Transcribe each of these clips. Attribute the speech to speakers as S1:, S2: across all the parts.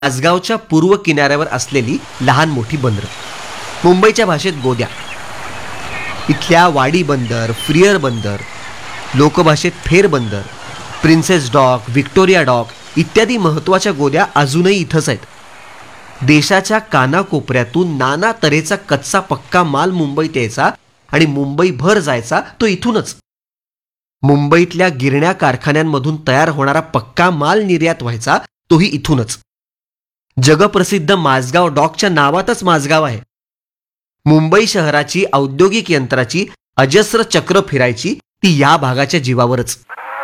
S1: माझगावच्या पूर्व किनाऱ्यावर असलेली लहान मोठी बंदरं, मुंबईच्या भाषेत गोद्या. इथल्या वाडी बंदर, फ्रियर बंदर, लोकभाषेत फेर बंदर, प्रिन्सेस डॉक, व्हिक्टोरिया डॉक इत्यादी महत्त्वाच्या गोद्या अजूनही इथंच आहेत. देशाच्या कानाकोपऱ्यातून नाना तऱ्हेचा कच्चा पक्का माल मुंबईत यायचा आणि मुंबईभर जायचा तो इथूनच. मुंबईतल्या गिरण्या कारखान्यांमधून तयार होणारा पक्का माल निर्यात व्हायचा तोही इथूनच. जगप्रसिद्ध माझगाव डॉकच्या नावातच माझगाव आहे. मुंबई शहराची औद्योगिक यंत्राची अजस्र चक्र फिरायची ती या भागाच्या जीवावरच.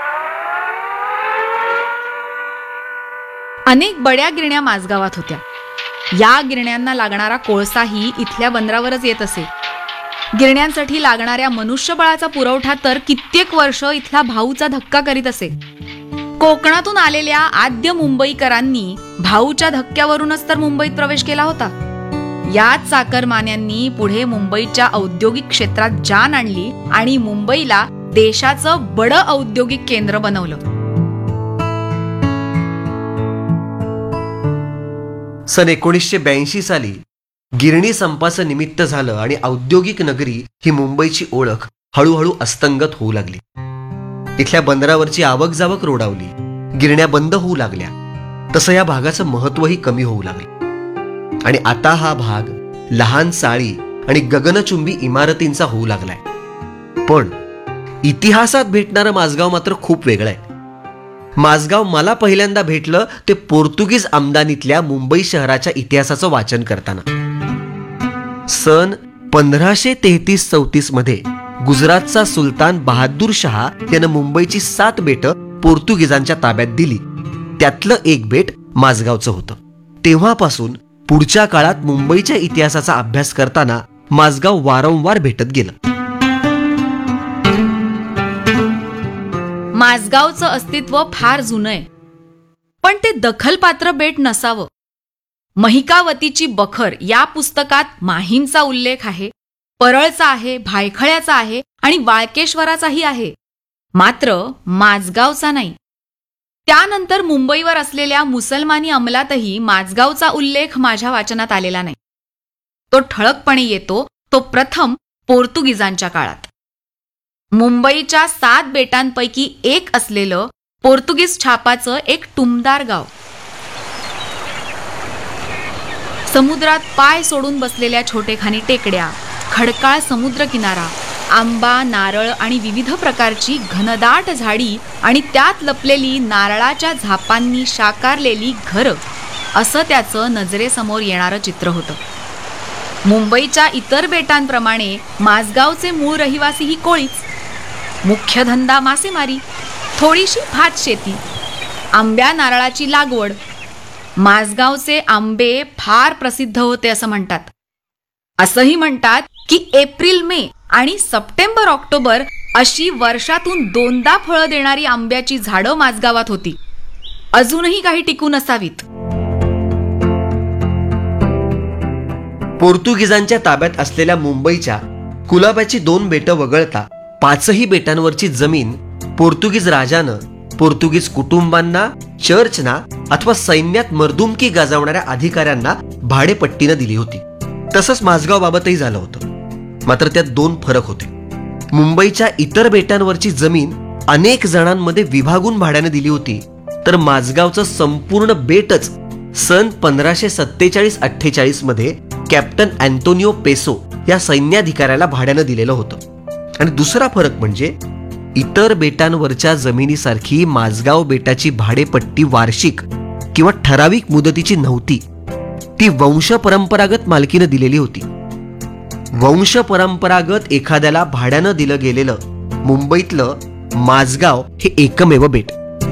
S2: अनेक बड्या गिरण्या माझगावात होत्या. या गिरण्यांना लागणारा कोळसाही इथल्या बंदरावरच येत असे. गिरण्यांसाठी लागणाऱ्या मनुष्यबळाचा पुरवठा तर कित्येक वर्ष इथला भाऊचा धक्का करीत असे. कोकणातून आलेल्या आद्य मुंबईकरांनी भाऊच्या धक्क्यावरूनच तर मुंबईत प्रवेश केला होता. याच चाकरमान्यांनी पुढे मुंबईच्या औद्योगिक क्षेत्रात जान आणली आणि मुंबईला देशाचं बडं औद्योगिक केंद्र बनवलं.
S1: सन 1982 साली गिरणी संपाचं निमित्त झालं आणि औद्योगिक नगरी ही मुंबईची ओळख हळूहळू अस्तंगत होऊ लागली. इथल्या बंदरावरची आवक जावक रोडावली, गिरण्या बंद होऊ लागल्या. तसं या भागाचं महत्वही कमी होऊ लागलं आणि आता हा भाग लहान चाळी आणि गगनचुंबी इमारतींचा होऊ लागलाय. पण इतिहासात भेटणारं माझगाव मात्र खूप वेगळं आहे. माझगाव मला पहिल्यांदा भेटलं ते पोर्तुगीज आमदानीतल्या मुंबई शहराच्या इतिहासाचं वाचन करताना. सन 1533-34 मध्ये गुजरातचा सुलतान बहादूर शहा यानं मुंबईची 7 बेटं पोर्तुगीजांच्या ताब्यात दिली. त्यातलं एक बेट माझगावचं होतं. तेव्हापासून पुढच्या काळात मुंबईच्या इतिहासाचा अभ्यास करताना माझगाव वारंवार भेटत गेलं.
S2: माझगावचं अस्तित्व फार जुनं आहे, पण ते दखलपात्र बेट नसावं. महिकावतीची बखर या पुस्तकात माहीमचा उल्लेख आहे, परळचा आहे, भायखळ्याचा आहे आणि वाळकेश्वराचाही आहे, मात्र माझगावचा नाही. त्यानंतर मुंबईवर असलेल्या मुसलमानी अंमलातही माझगावचा उल्लेख माझ्या वाचनात आलेला नाही. तो ठळकपणे येतो तो प्रथम पोर्तुगीजांच्या काळात. मुंबईच्या 7 बेटांपैकी एक असलेलं पोर्तुगीज छापाचं एक टुमदार गाव. समुद्रात पाय सोडून बसलेल्या छोटेखानी टेकड्या, खडकाळ समुद्र किनारा, आंबा, नारळ आणि विविध प्रकारची घनदाट झाडी आणि त्यात लपलेली नारळाच्या झापांनी शाकारलेली घरं, असं त्याचं नजरेसमोर येणारं चित्र होतं. मुंबईच्या इतर बेटांप्रमाणे माझगावचे मूळ रहिवासीही कोळीच. मुख्य धंदा मासेमारी, थोडीशी भात शेती, आंब्या नारळाची लागवड. माझगावचे आंबे फार प्रसिद्ध होते असं म्हणतात. असंही म्हणतात की एप्रिल, मे आणि सप्टेंबर, ऑक्टोबर अशी वर्षातून 2दा फळं देणारी आंब्याची झाडं माझगावात होती. अजूनही काही टिकून असावीत.
S1: पोर्तुगीजांच्या ताब्यात असलेल्या मुंबईच्या कुलाब्याची 2 बेटं वगळता 5ही बेटांवरची जमीन पोर्तुगीज राजानं पोर्तुगीज कुटुंबांना, चर्चना अथवा सैन्यात मर्दुमकी गाजवणाऱ्या अधिकाऱ्यांना भाडेपट्टीनं दिली होती. तसंच माझगाव बाबतही झालं होतं. मात्र त्यात 2 फरक होते. मुंबईच्या इतर बेटांवरची जमीन अनेक जणांमध्ये विभागून भाड्यानं दिली होती, तर माझगावचं संपूर्ण बेटच सन 1547-48 मध्ये कॅप्टन अँटोनियो पेसो या सैन्याधिकाऱ्याला भाड्यानं दिलेलं होतं. आणि दुसरा फरक म्हणजे इतर बेटांवरच्या जमिनीसारखी माझगाव बेटाची भाडेपट्टी वार्षिक किंवा ठराविक मुदतीची नव्हती. ती वंशपरंपरागत मालकीनं दिलेली होती. वंशपरंपरागत एखाद्याला भाड्यानं दिलं गेलेलं मुंबईतलं माझगाव हे एकमेव बेट.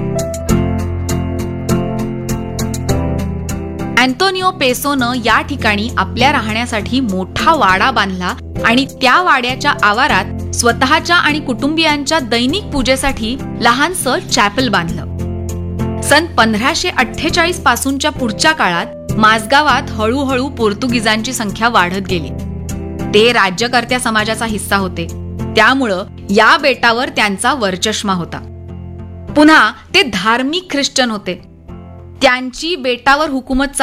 S2: अँटोनियो पेसोनं या ठिकाणी आपल्या राहण्यासाठी मोठा वाडा बांधला आणि त्या वाड्याच्या आवारात स्वतःच्या आणि कुटुंबियांच्या दैनिक पूजेसाठी लहानसं चॅपल बांधलं. सन 1548 पासूनच्या पुढच्या काळात माझगावात हळूहळू पोर्तुगीजांची संख्या वाढत गेली. ते राज्यकर्त्या समाजाचा हिस्सा होते, त्यामुळं या बेटावर त्यांचा वरचष्मा होता. पुन्हा ते धार्मिक ख्रिश्चन होते. त्यांची बेटावर हुकूमत